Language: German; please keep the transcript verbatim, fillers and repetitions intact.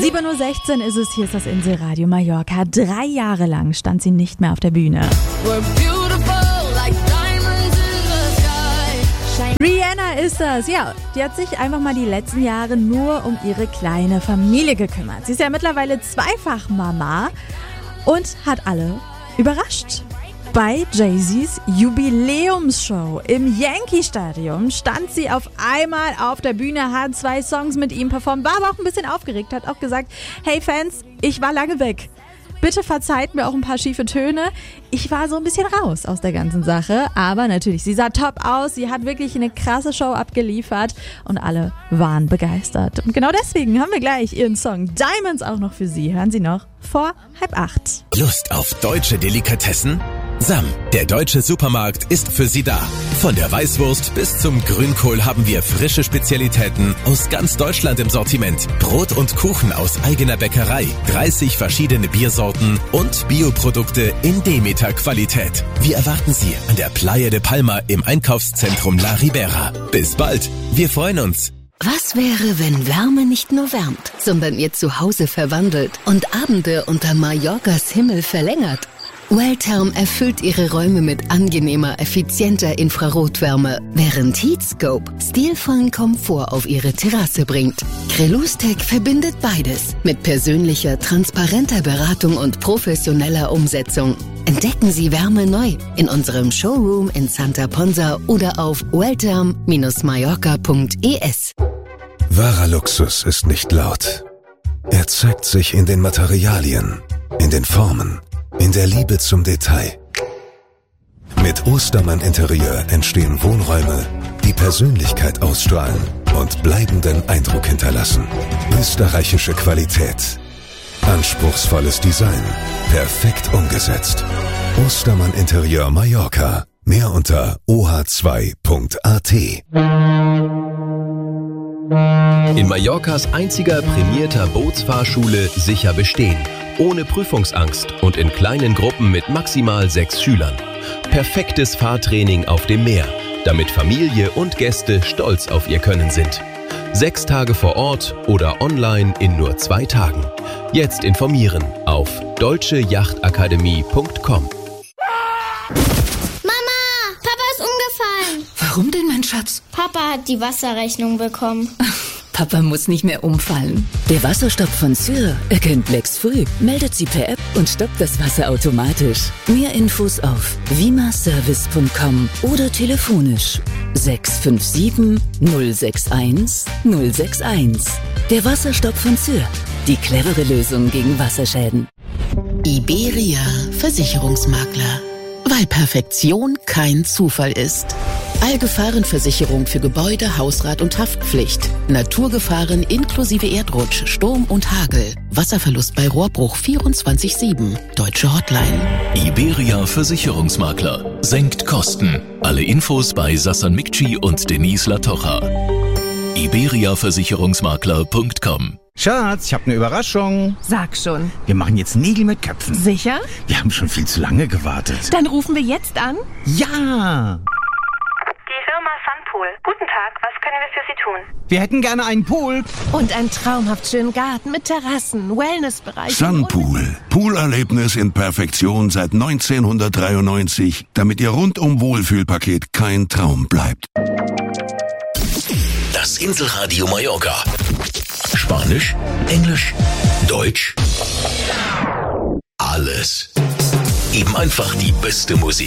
sieben Uhr sechzehn ist es, hier ist das Inselradio Mallorca. Drei Jahre lang stand sie nicht mehr auf der Bühne. Rihanna ist das, ja, die hat sich einfach mal die letzten Jahre nur um ihre kleine Familie gekümmert. Sie ist ja mittlerweile zweifach Mama und hat alle überrascht. Bei Jay-Z's Jubiläumsshow im Yankee Stadium stand sie auf einmal auf der Bühne, hat zwei Songs mit ihm performt, war aber auch ein bisschen aufgeregt, hat auch gesagt, hey Fans, ich war lange weg. Bitte verzeiht mir auch ein paar schiefe Töne. Ich war so ein bisschen raus aus der ganzen Sache. Aber natürlich, sie sah top aus. Sie hat wirklich eine krasse Show abgeliefert. Und alle waren begeistert. Und genau deswegen haben wir gleich ihren Song Diamonds auch noch für Sie. Hören Sie noch vor halb acht. Lust auf deutsche Delikatessen? Sam, der deutsche Supermarkt, ist für Sie da. Von der Weißwurst bis zum Grünkohl haben wir frische Spezialitäten aus ganz Deutschland im Sortiment. Brot und Kuchen aus eigener Bäckerei, dreißig verschiedene Biersorten und Bioprodukte in Demeter-Qualität. Wir erwarten Sie an der Playa de Palma im Einkaufszentrum La Ribera. Bis bald, wir freuen uns. Was wäre, wenn Wärme nicht nur wärmt, sondern Ihr Zuhause verwandelt und Abende unter Mallorcas Himmel verlängert? Welltherm erfüllt Ihre Räume mit angenehmer, effizienter Infrarotwärme, während Heatscope stilvollen Komfort auf Ihre Terrasse bringt. Crelustec verbindet beides mit persönlicher, transparenter Beratung und professioneller Umsetzung. Entdecken Sie Wärme neu in unserem Showroom in Santa Ponsa oder auf welltherm Bindestrich mallorca punkt e s. Wahrer Luxus ist nicht laut. Er zeigt sich in den Materialien, in den Formen, in der Liebe zum Detail. Mit Ostermann Interieur entstehen Wohnräume, die Persönlichkeit ausstrahlen und bleibenden Eindruck hinterlassen. Österreichische Qualität. Anspruchsvolles Design. Perfekt umgesetzt. Ostermann Interieur Mallorca. Mehr unter o h zwei punkt a t. In Mallorcas einziger prämierter Bootsfahrschule sicher bestehen. Ohne Prüfungsangst und in kleinen Gruppen mit maximal sechs Schülern. Perfektes Fahrtraining auf dem Meer, damit Familie und Gäste stolz auf ihr Können sind. Sechs Tage vor Ort oder online in nur zwei Tagen. Jetzt informieren auf deutsche yachtakademie punkt com. Mama, Papa ist umgefallen. Warum denn, mein Schatz? Papa hat die Wasserrechnung bekommen. Papa muss nicht mehr umfallen. Der Wasserstopp von Syr erkennt Lecks früh, meldet sie per App und stoppt das Wasser automatisch. Mehr Infos auf vimaservice punkt com oder telefonisch sechs fünf sieben null sechs eins null sechs eins. Der Wasserstopp von Syr. Die clevere Lösung gegen Wasserschäden. Iberia Versicherungsmakler. Weil Perfektion kein Zufall ist. Allgefahrenversicherung für Gebäude, Hausrat und Haftpflicht. Naturgefahren inklusive Erdrutsch, Sturm und Hagel. Wasserverlust bei Rohrbruch vierundzwanzig sieben. Deutsche Hotline. Iberia Versicherungsmakler. Senkt Kosten. Alle Infos bei Sassan Mikci und Denise Latocha. iberia versicherungsmakler punkt com. Schatz, ich habe eine Überraschung. Sag schon. Wir machen jetzt Nägel mit Köpfen. Sicher? Wir haben schon viel zu lange gewartet. Dann rufen wir jetzt an. Ja! Die Firma Sunpool. Guten Tag, was können wir für Sie tun? Wir hätten gerne einen Pool. Und einen traumhaft schönen Garten mit Terrassen, Wellnessbereich. Sunpool. Poolerlebnis in Perfektion seit neunzehnhundertdreiundneunzig, damit Ihr rundum Wohlfühlpaket kein Traum bleibt. Das Inselradio Mallorca. Spanisch, Englisch, Deutsch. Alles. Eben einfach die beste Musik.